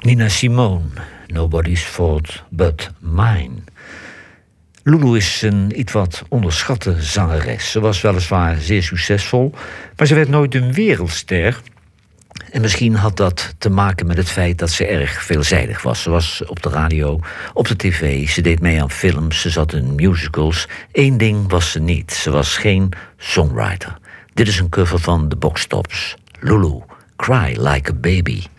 Nina Simone, Nobody's Fault But Mine. Lulu is een iets wat onderschatte zangeres. Ze was weliswaar zeer succesvol, maar ze werd nooit een wereldster. En misschien had dat te maken met het feit dat ze erg veelzijdig was. Ze was op de radio, op de tv, ze deed mee aan films, ze zat in musicals. Eén ding was ze niet, ze was geen songwriter. Dit is een cover van The Box Tops. Lulu, Cry Like a Baby.